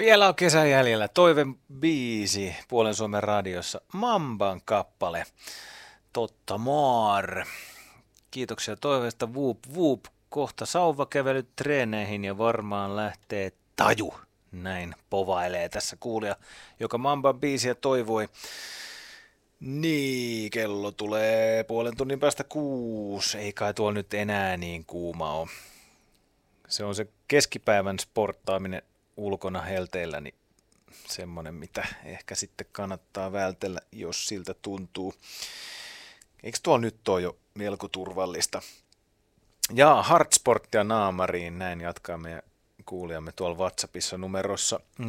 Vielä on kesän jäljellä toivebiisi Puolen Suomen radiossa. Mamban kappale. Totta maar. Kiitoksia toiveesta. Whoop whoop. Kohta sauvakävelyt treeneihin ja varmaan lähtee taju. Näin povailee tässä kuulija, joka Mamban biisiä toivoi. Niin, kello tulee puolen tunnin päästä 6. Ei kai tuolla nyt enää niin kuuma ole. Se on se keskipäivän sporttaaminen ulkona helteillä, niin semmoinen, mitä ehkä sitten kannattaa vältellä, jos siltä tuntuu. Eikö tuo nyt ole jo melko turvallista? Ja Hardsporttia naamariin, näin jatkaa meidän kuulijamme tuolla WhatsAppissa numerossa 0406195939.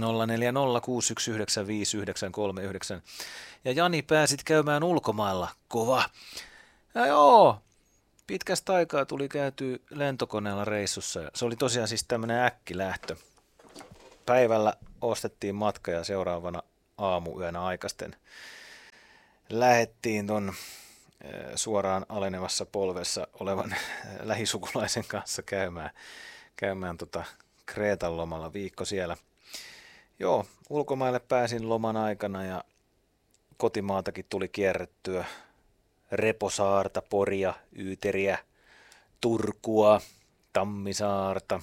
Ja Jani, pääsit käymään ulkomailla. Kova. Ja joo, pitkästä aikaa tuli käytyä lentokoneella reissussa. Ja se oli tosiaan siis tämmöinen äkkilähtö. Päivällä ostettiin matka ja seuraavana aamuyönä aikaisten lähettiin ton suoraan alenevassa polvessa olevan lähisukulaisen kanssa käymään Kreetan lomalla viikko siellä. Joo, ulkomaille pääsin loman aikana ja kotimaatakin tuli kierrettyä. Reposaarta, Poria, Yyteriä, Turkua, Tammisaarta,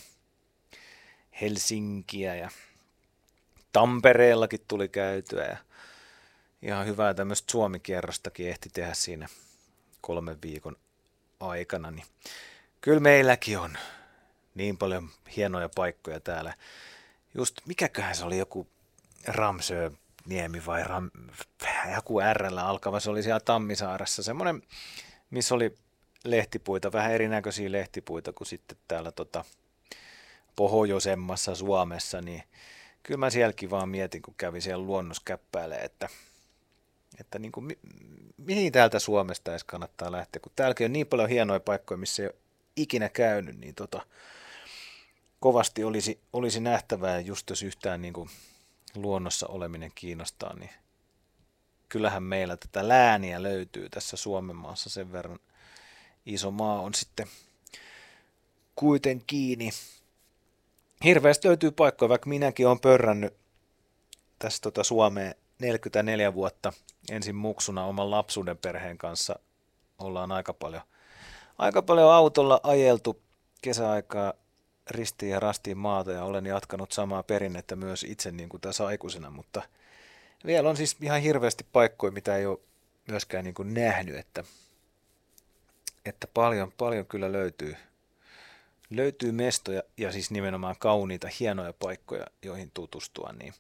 Helsinkiä ja Tampereellakin tuli käytyä. Ja ihan hyvää tämmöistä Suomi-kierrostakin ehti tehdä siinä 3 viikon aikana. Niin kyllä meilläkin on niin paljon hienoja paikkoja täällä. Just mikäköhän se oli, joku Ramsöniemi vai joku R:llä alkava, se oli siellä Tammisaaressa. Semmoinen, missä oli lehtipuita, vähän erinäköisiä lehtipuita kuin sitten täällä pohjoisemmassa Suomessa. Niin kyllä mä sielläkin vaan mietin, kun kävin siellä luonnossa käppäilemään, että niin kuin, mihin täältä Suomesta edes kannattaa lähteä, kun täälläkin on niin paljon hienoja paikkoja, missä ei ole ikinä käynyt, niin kovasti olisi nähtävää, just jos yhtään niin kuin luonnossa oleminen kiinnostaa, niin kyllähän meillä tätä lääniä löytyy tässä Suomen maassa, sen verran iso maa on sitten kuitenkin. Hirveästi löytyy paikkoja, vaikka minäkin olen pörrännyt tässä Suomeen 44 vuotta ensin muksuna oman lapsuuden perheen kanssa. Ollaan aika paljon autolla ajeltu kesäaikaa ristiin ja rastiin maata ja olen jatkanut samaa perinnettä myös itse niin kuin tässä aikuisena, mutta vielä on siis ihan hirveästi paikkoja, mitä ei ole myöskään niin kuin nähnyt, että paljon kyllä löytyy mestoja ja siis nimenomaan kauniita, hienoja paikkoja, joihin tutustua, niin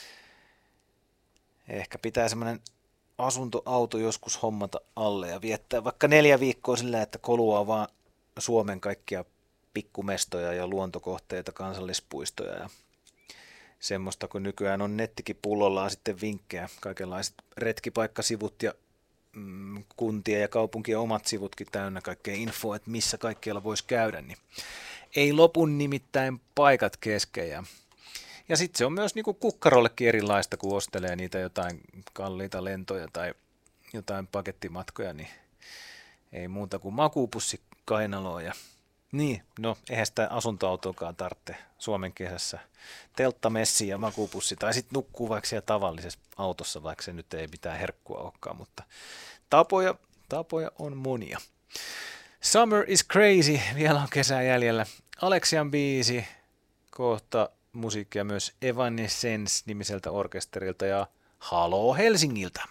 ehkä pitää semmoinen asuntoauto joskus hommata alle ja viettää vaikka 4 viikkoa sillä, että koluaa vaan Suomen kaikkia pikkumestoja ja luontokohteita, kansallispuistoja ja semmoista, kun nykyään on nettikin pullollaan sitten vinkkejä, kaikenlaiset retkipaikkasivut ja kuntien ja kaupunkien omat sivutkin täynnä kaikkea infoa, että missä kaikkialla voisi käydä, niin ei lopun nimittäin paikat kesken. Ja sitten se on myös niinku kukkarollekin erilaista, kun ostelee niitä jotain kalliita lentoja tai jotain pakettimatkoja, niin ei muuta kuin makuupussi kainaloon. Ja niin, no eihän sitä asuntoautoakaan tarvitse Suomen kesässä. Telttamessi ja makuupussi, tai sitten nukkuu vaikka siellä tavallisessa autossa, vaikka se nyt ei mitään herkkua olekaan, mutta tapoja on monia. Summer is crazy, vielä on kesää jäljellä. Alexian biisi, kohta musiikkia myös Evanescence-nimiseltä orkesterilta ja Haloo Helsingiltä.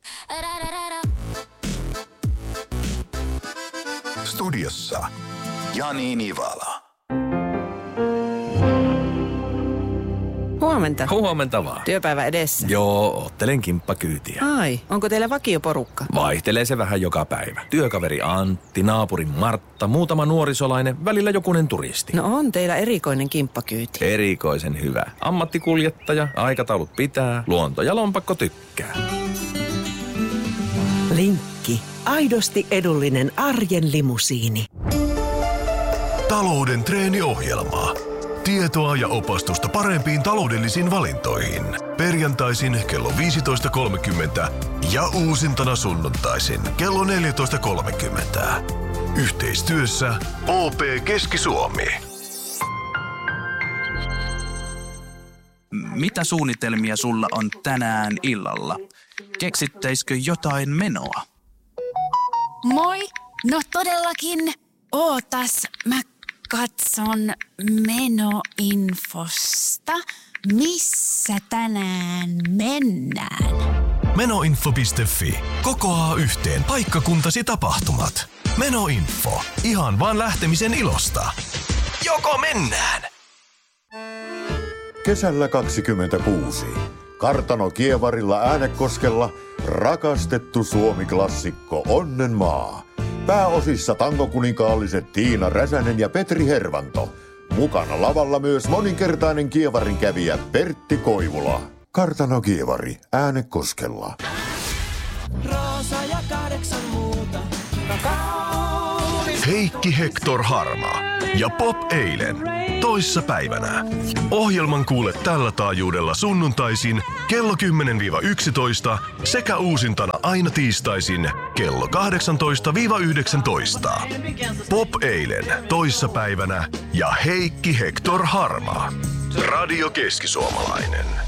Studiossa Jani Nivala. Huomenta. Huomenta vaan. Työpäivä edessä. Joo, ottelen kimppakyytiä. Ai, onko teillä vakioporukka? Vaihtelee se vähän joka päivä. Työkaveri Antti, naapuri Martta, muutama nuorisolainen, välillä jokunen turisti. No on teillä erikoinen kimppakyyti. Erikoisen hyvä. Ammattikuljettaja, aikataulut pitää, luonto ja lompakko tykkää. Linkki. Aidosti edullinen arjen limusiini. Talouden treeniohjelma. Tietoa ja opastusta parempiin taloudellisiin valintoihin. Perjantaisin kello 15.30 ja uusintana sunnuntaisin kello 14.30. Yhteistyössä OP Keski-Suomi. mitä suunnitelmia sulla on tänään illalla? Keksittäisikö jotain menoa? Moi! No todellakin. Ootas, mä katson menoinfosta. Missä tänään mennään? Menoinfo.fi kokoaa yhteen paikkakuntasi tapahtumat. Menoinfo. Ihan vaan lähtemisen ilosta. Joko mennään? Kesällä 26. Kartano Kievarilla Äänekoskella rakastettu Suomi-klassikko Onnenmaa. Pääosissa tangokuninkaalliset Tiina Räsänen ja Petri Hervanto. Mukana lavalla myös moninkertainen Kievarin kävijä Pertti Koivula. Kartano Kievari Äänekoskella. Roosa ja 8 muuta. Heikki Hector Harma ja Pop eilen toissa päivänä. Ohjelman kuule tällä taajuudella sunnuntaisin kello 10-11 sekä uusintana aina tiistaisin kello 18-19. Pop eilen toissa päivänä ja Heikki Hector Harma. Radio Keski-Suomalainen.